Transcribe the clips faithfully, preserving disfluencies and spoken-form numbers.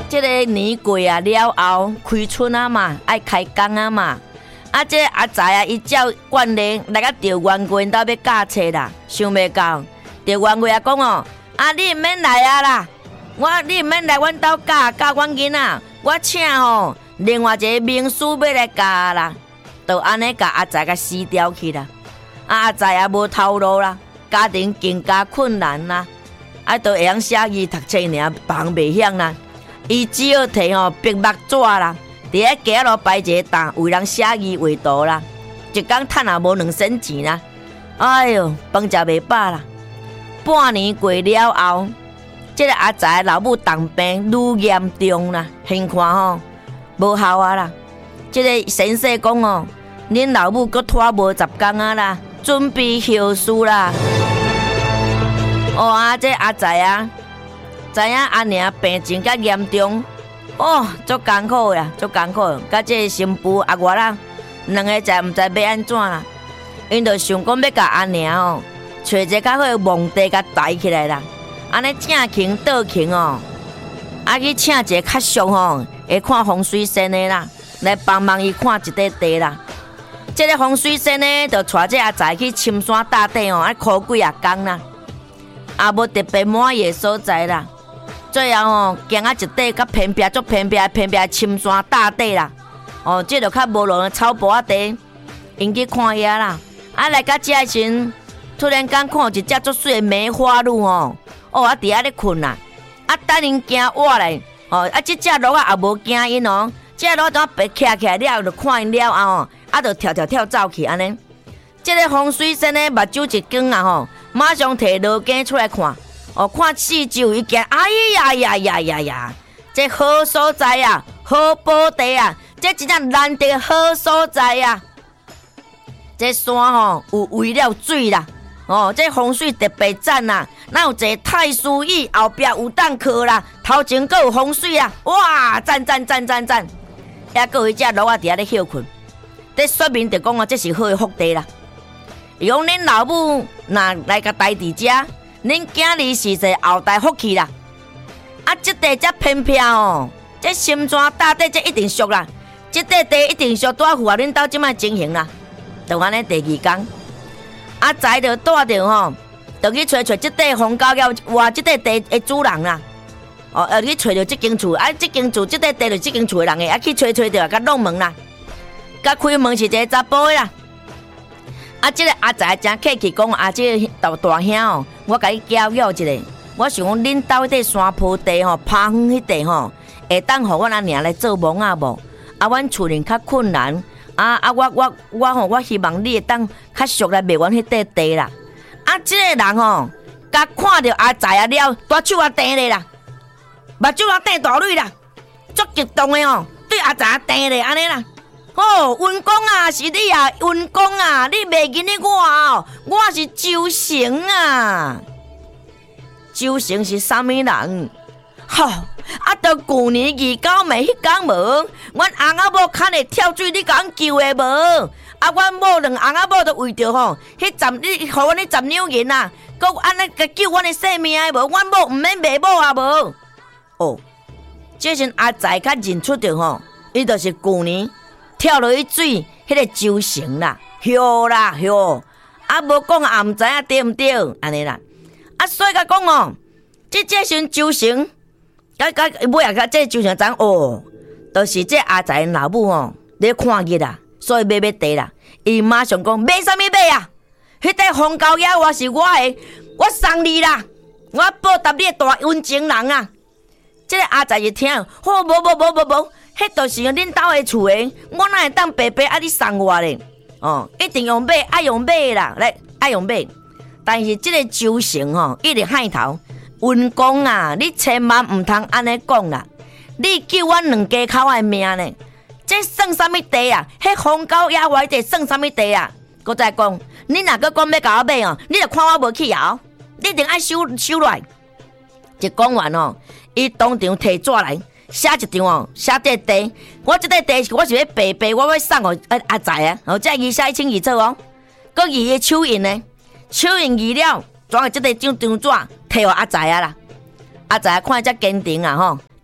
这个年过啊了后，开春啊嘛，爱开工啊嘛。啊，这个阿财啊，伊照惯例来个钓员过因兜要驾车啦，想袂到钓员过啊讲哦，啊你毋免来啊啦，我你毋免来阮兜驾驾阮囡仔，我请吼另外一个名师要来驾啦，就安尼甲阿财甲死掉去啦。啊阿财也无头路啦，家庭更加困难啦，啊都会晓写字读册尔，帮袂晓啦。伊只好摕吼笔墨纸啦，伫咧街路摆一个担，为人写字画图啦。一工趁也无两仙钱啦。哎哟，饭食袂饱啦。半年过了后，这个阿财老母重病愈严重啦，现看吼无效啊啦。这个先生讲哦，恁老母阁拖无十工啊啦，准备后事啦。哦啊，这阿财啊。知影阿娘病情较严重，哦，足艰苦呀，足艰苦。甲这个新妇阿我啦，两个才毋知要安怎啦。因就想讲要甲阿娘哦，找一个较好的墓地甲抬起来啦。安尼正经倒经哦，啊去请一个较俗吼，会看风水先的啦，来帮忙伊看一块地啦。这个风水先呢，就带这阿财去深山大地哦，啊苦几啊工啦，也无特别满意的所在啦。最后哦，行啊一块较偏僻、足偏僻、偏僻深山大地啦。哦，这就较无路的草坡地，因去看遐啦。啊，来到这时，突然间看有一只足水的梅花鹿哦，哦，啊伫遐咧困啦。啊，等因行活来，哦，啊，这只鹿啊也无惊因哦，这鹿怎白徛起来了，就看因了后哦，啊，就跳跳跳走去安尼。这个风水先呢，目睭一光啊吼，马上摕路径出来看。哦，看四周一见，哎呀呀呀呀呀！这好所在啊，好宝地啊，这真正难得的好所在啊！这山吼、哦、有围了水啦，哦，这风水特别赞啦，哪有一个太师椅后壁有当靠啦，头前阁有风水啊，哇，赞赞赞赞赞！还阁有一只鹿仔伫遐咧休困，这说明就讲啊，这是好的福地啦。伊讲恁老母若来甲待伫遮。恁囝儿是一个后代福气啦，啊，这地遮偏僻哦，这深山大地这一定俗啦，这块地一定俗，拄啊符合恁兜即摆情形啦。就安尼第二天，阿财就带着吼，就去找找这块红高腰哇，这块地的主人啦，哦，要去找着这间厝，啊，这间厝这块地就这间厝的人的，啊，去找找着，甲弄门啦，甲开门是一个查甫的啦。啊，这个阿财真客气，讲啊，这个大大兄哦，我甲你教育一下。我想讲，恁兜迄山坡地吼，趴远迄地吼，会当互阮阿娘来做梦啊无？啊，阮厝里较困难，啊啊，我我我吼，我希望你会当较俗来卖阮迄块地啦。啊，这个人吼，甲看到阿财啊了，大手啊掟咧啦，目睭啊掟大蕊啦，足激动的哦，对阿财啊掟咧安尼啦。哦，运公啊，是你啊，运公啊，你袂记得我哦，我是周成啊。周成是啥物人？吼、哦，啊，到旧年二九暝迄天无，阮翁仔某牵咧跳水，你甲阮救的无？啊，阮某两翁仔某都为着吼，迄十你互阮迄十两银啊，佮安尼甲救阮的性命的无？阮某毋免卖某啊无？哦，这阵阿财较认出着吼，伊就是旧年。跳落去水，迄个周成啦，哟啦哟，啊无讲也毋知影对毋对，安尼啦。啊，所以甲讲哦，即这阵周成，甲甲尾啊甲这周成讲哦，就是这阿财老母哦，咧看日啦，所以买买地啦。伊马上讲买啥物买啊？迄块红高野我是我的，我送你啦，我报答你的大恩情人啊。这个阿财一听，哦，无无无无无。迄就是恁兜的厝诶，我哪会当白白啊你送我咧？哦，一定用买，爱用买啦，来爱用买。但是这个周成吼，一直害头，运公啊，你千万唔通安尼讲啦！你救阮两家口的命呢？这算啥物地啊？迄红高野外地算啥物地啊？搁再讲，你若搁讲要甲我买哦，你就看我无去后，你一定爱收收来。一讲完哦，伊当场摕纸来。写一张哦，写这地，我这块地我是要白白，我要送给阿财啊，然后这字写一清二楚哦，佮字的手印呢，手印字了，装喺这个张张纸，摕互阿财啊啦。阿财看遮坚定啊吼，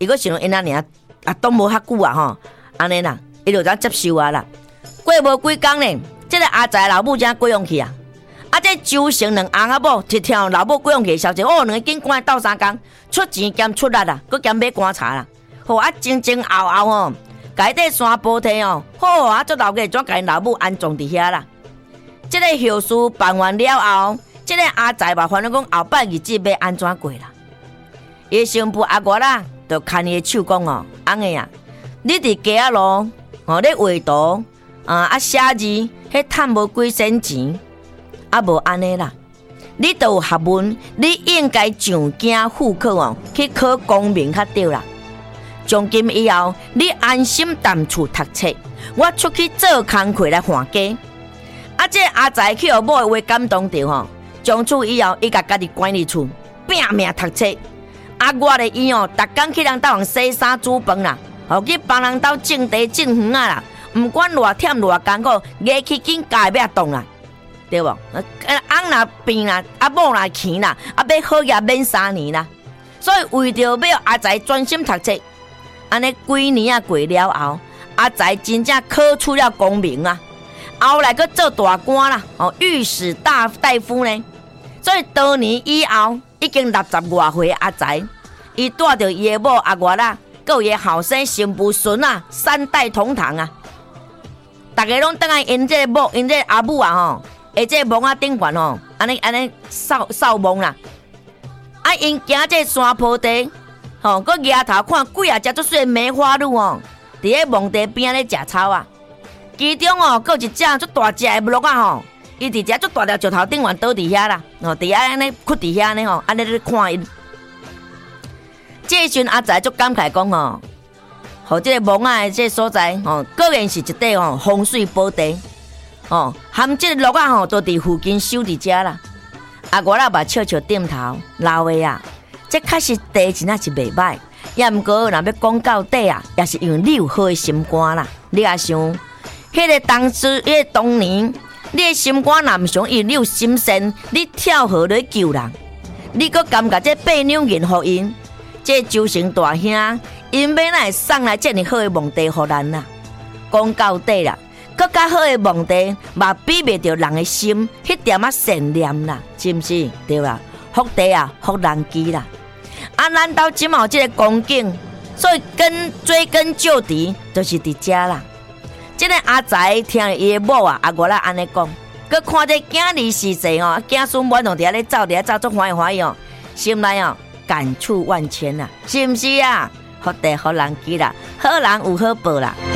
伊个想因那尔啊，当无遐久啊吼，安尼啦，伊就怎接受啊啦。过无几工呢，这个阿财老母才过用去啊。啊，这周成两翁仔某一听老母过用去的消息，哦，两个紧赶斗三工，出钱兼出力啊，佮兼买棺材啦。好啊，前前后后吼，家底山坡梯哦，好啊，做老个怎甲因老母安葬伫遐啦。这个后事办完了后，这个阿财嘛，反正讲后摆日子要安怎过啦。伊新妇阿月啦，就牵伊的手讲哦，翁个啊，你伫街仔路哦，咧画图啊啊写字，迄趁无几仙钱，啊无安尼啦。你都有学问，你应该上京赴考哦，去考功名较对啦。从今以后，你安心淡厝读册，我出去做工课来还家。啊，这阿财去互某的话感动着吼，从此以后，伊甲家己关伫厝，拼命读册。啊，我咧伊哦，逐工去人兜人洗衫煮饭啦，吼去帮人兜种地种园啊啦，毋管偌忝偌艰苦，牙起紧家要动啦，对无？翁若病啦，啊某若穷啦，啊要好业免三年啦。所以为着要阿财专心读册，安尼几年啊过了后，阿财真正考出了功名啊。后来佮做大官啦，哦，御史大大夫呢。所以多年以后，已经六十外岁阿财，伊带着伊的某阿月啦，佮伊的后生新妇孙啊，三代同堂啊。大家拢等来因这个某，因这个阿母啊吼，下这个墓仔顶悬吼，安尼安尼扫扫墓啦。啊，因行这山坡地，吼，佮抬头看几啊只足水梅花鹿哦，伫咧墓地边咧食草啊。其中哦，佫一只足大只的鹿啊吼，伊伫只足大条石头顶悬倒伫遐啦，吼，伫遐安尼屈伫遐呢吼，安尼咧看伊。这时阵阿财足感慨讲吼，吼，这个墓仔的这所在吼，果然是一块吼风水宝地，吼，含这个鹿啊吼，都伫附近守伫遮啦。阿月啦嘛笑笑点头，老的啊，这确实地真啊是袂歹，也毋过若要讲到底啊，也是因为你有好的心肝啦，你也想。迄个当时，迄个当年，你的心肝若毋想伊，你有心善，你跳河来救人，你阁感觉这八两银互因，这周成大兄，因要哪会送来这么好的墓地互咱啦？讲到底啦，阁较好的墓地，嘛比袂着人的心，迄点仔善念啦，是毋是？对啦，福地啊，福人机啦。啊，咱兜即嘛有这个光景，所以根追根究底，就是伫遮啦。这个阿财听了伊的某啊，阿月啦安尼讲，佮看这囝儿逝世哦，囝孙满拢伫遐咧走，伫遐走，足欢喜欢喜哦，心内哦感触万千啦，是毋是啊？福地福人机啦，好人有好报啦。